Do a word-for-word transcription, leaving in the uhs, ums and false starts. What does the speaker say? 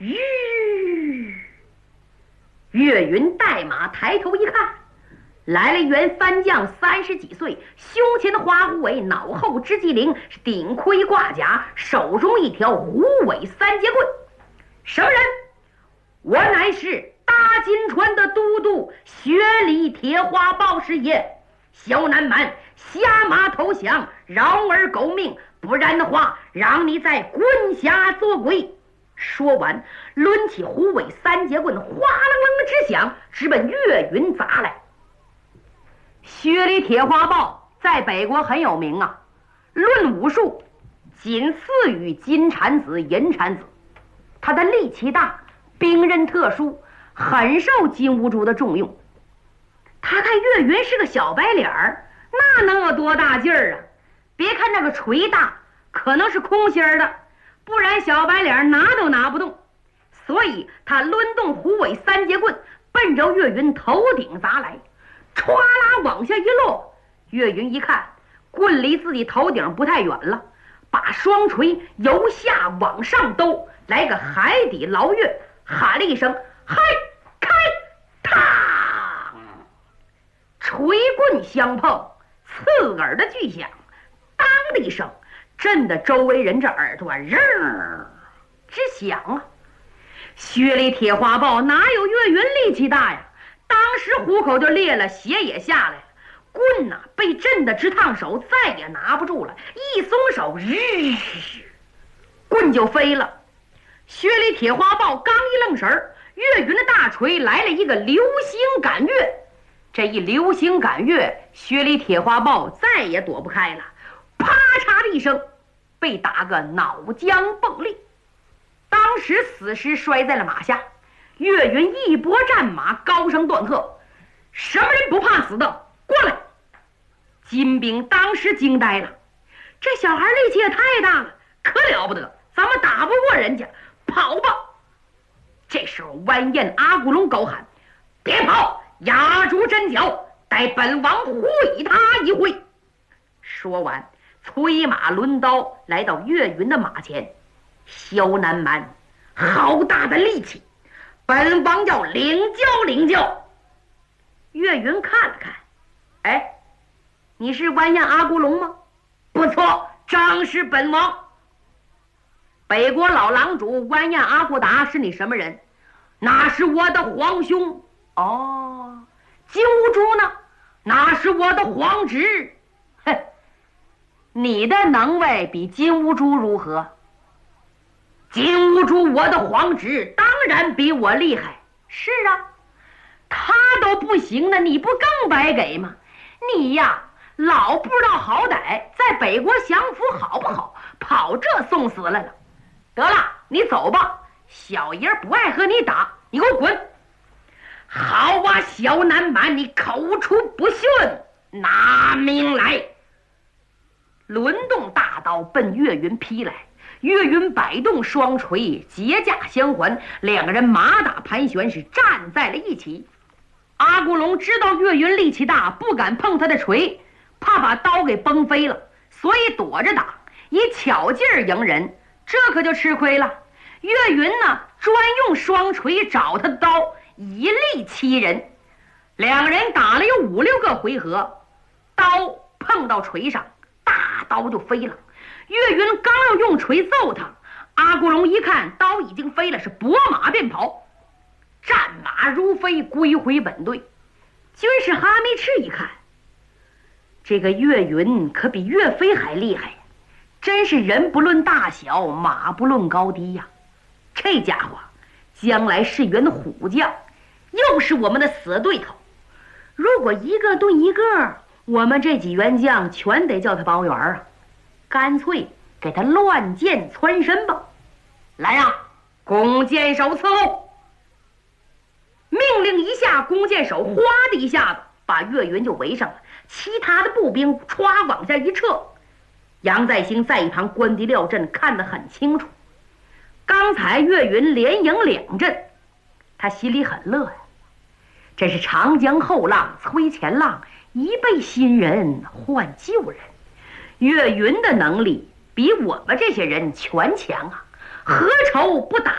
吁，岳云带马抬头一看，来了一员番将，三十几岁，胸前的花虎尾，脑后之鸡翎，是顶盔挂甲，手中一条虎尾三节棍。什么人？我乃是大金川的都督薛礼铁花豹师爷。小南蛮，下马投降，饶儿狗命，不然的话，让你在棍下做鬼。说完，抡起虎尾三节棍，哗啷啷的直响，直奔岳云砸来。薛礼铁花豹在北国很有名啊，论武术仅次于金蝉子、银蝉子。他的力气大，兵刃特殊，很受金兀术的重用。他看岳云是个小白脸儿，那能有多大劲儿啊？别看那个锤大，可能是空心儿的，不然小白脸拿都拿不动。所以他抡动虎尾三节棍，奔着岳云头顶砸来，歘啦往下一落。岳云一看棍离自己头顶不太远了，把双锤由下往上兜，来个海底捞月，喊了一声嗨开，嘡，锤棍相碰，刺耳的巨响，当的一声，震得周围人这耳朵扔直响啊。薛礼铁花豹哪有岳云力气大呀？当时虎口就裂了，血也下来了，棍呐、啊、被震得直烫手，再也拿不住了，一松手，日棍就飞了。薛礼铁花豹刚一愣神儿，岳云的大锤来了一个流星赶月。这一流星赶月，薛礼铁花豹再也躲不开了，啪嚓的一声，被打个脑浆迸裂。当时死尸摔在了马下，岳云一拨战马，高声断喝：什么人不怕死的，过来！金兵当时惊呆了，这小孩力气也太大了，可了不得，咱们打不过人家，跑吧！这时候完颜阿骨龙高喊：别跑，压住阵脚，待本王会他一回。说完，催马抡刀来到岳云的马前。萧南蛮，好大的力气，本王要领教领教。岳云看了看，哎，你是完颜阿骨龙吗？不错，正是本王。北国老狼主完颜阿骨达是你什么人？那是我的皇兄。哦，金兀术呢？那是我的皇侄。哼，你的能为比金兀术如何？金兀术我的皇侄当然比我厉害。是啊，他都不行了，你不更白给吗？你呀老不知道好歹，在北国降服好不好，跑这送死来了。得了，你走吧，小爷不爱和你打，你给我滚。好啊，小南蛮，你口出不逊，拿命来！轮动大刀奔岳云劈来，岳云摆动双锤，结架相还，两个人马打盘旋，是站在了一起。阿骨龙知道岳云力气大，不敢碰他的锤，怕把刀给崩飞了，所以躲着打，以巧劲儿迎人，这可就吃亏了。岳云呢，专用双锤找他的刀，以力欺人。两人打了有五六个回合，刀碰到锤上，大刀就飞了。岳云刚要用锤揍他，阿骨龙一看刀已经飞了，是拨马便跑，战马如飞，归回本队。军师哈密赤一看，这个岳云可比岳飞还厉害呀，真是人不论大小，马不论高低呀。这家伙将来是员虎将，又是我们的死对头。如果一个对一个，我们这几员将全得叫他包圆啊！干脆给他乱箭穿身吧。来呀、啊，弓箭手伺候！命令一下，弓箭手哗的一下子把岳云就围上了，其他的步兵歘往下一撤。杨再兴在一旁观敌料阵，看得很清楚。刚才岳云连赢两阵，他心里很乐呀。这是长江后浪推前浪，一辈新人换旧人。岳云的能力比我们这些人全强啊，何愁不打